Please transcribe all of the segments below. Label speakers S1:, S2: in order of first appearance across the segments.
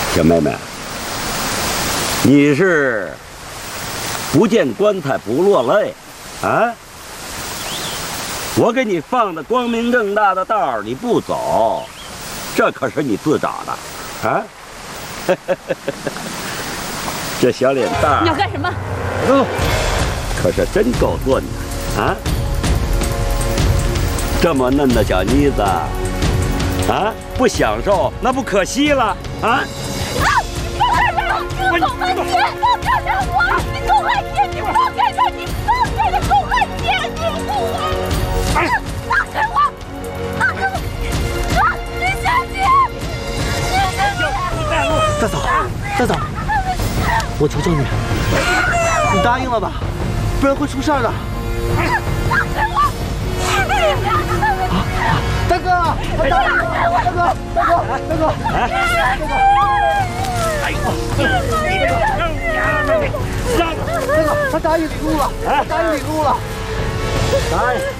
S1: 小妹妹，你是不见棺材不落泪啊？我给你放的光明正大的道儿，你不走，这可是你自找的啊！这小脸蛋儿，
S2: 你要干什么？
S1: 可是真够钝的啊！这么嫩的小妮子，啊，不享受那不可惜了啊！
S2: 你放开他！你狗汉奸！放开他！你狗汉奸！你放开他！你放开他！狗汉奸！你放开我！放开我！李小姐，李小姐，
S3: 大嫂，大嫂，我求求你，你答应了吧，不然会出事儿的。
S2: 放开我！
S3: 大哥，大哥，
S1: 哎呦，你这个臭娘们儿，让
S3: 大哥，他答应领路了，答应领路了。
S1: 答应。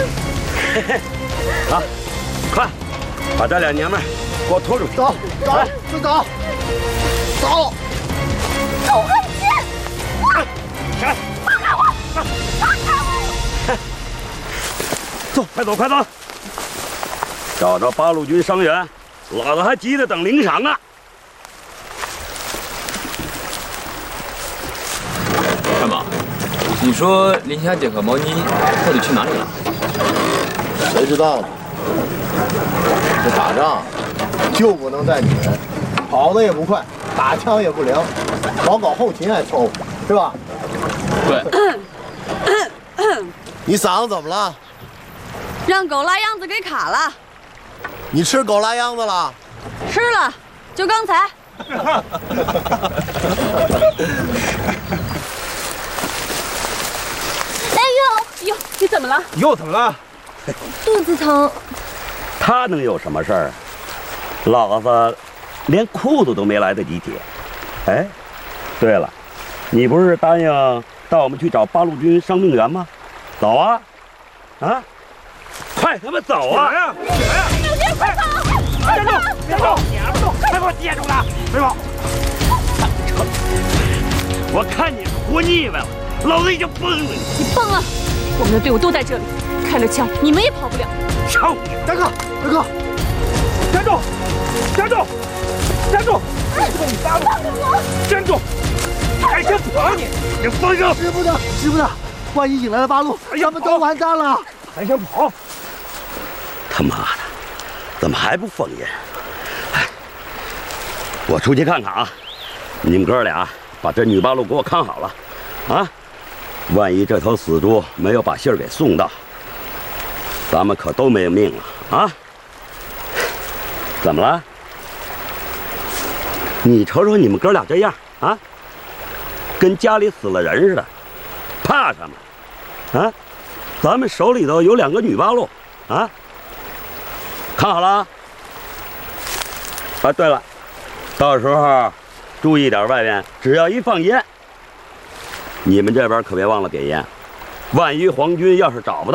S1: 好，快，把这俩娘们儿给我拖出去。
S3: 走，快走，走。
S2: 狗汉奸！
S1: 来，
S2: 放开我！放开我！
S1: 走，快走，快走！找着八路军伤员，老子还急着等领赏呢。
S4: 干嘛？你说林小姐和毛妮到底去哪里了？
S5: 谁知道呢？这打仗就不能带女人，跑得也不快，打枪也不灵，老搞后勤还凑合，是吧？
S4: 对。
S5: 你嗓子怎么了？
S6: 让狗拉秧子给卡了，
S5: 你吃狗拉秧子了？
S6: 吃了，就刚才。
S2: 哎呦，你怎么了？
S3: 又怎么了？
S2: 肚子疼。
S1: 他能有什么事儿啊？老子连裤子都没来得及解。哎，对了，你不是答应带我们去找八路军伤病员吗？走啊！啊！快他妈走啊！
S2: 小姐，快跑！快跑！
S1: 别动！快给我接住他！别跑！我看你活腻歪了，老子已经疯了！
S2: 你疯了！我们的队伍都在这里，开了枪，你们也跑不了。
S1: 臭你！
S3: 大哥，站住！站住！站住！
S2: 你放开我！
S1: 站住！还想跑你？你放手！
S3: 使不得！万一引来了八路，咱们都完蛋了。
S1: 还想跑？他妈的，怎么还不放烟？哎，我出去看看啊！你们哥俩把这女八路给我看好了，啊！万一这头死猪没有把信儿给送到，咱们可都没有命了啊！怎么了？你瞅瞅你们哥俩这样啊，跟家里死了人似的，怕什么？啊？咱们手里头有2个女八路，啊，看好了啊！啊，对了，到时候注意点外面，只要一放烟，你们这边可别忘了给烟。万一皇军要是找不到。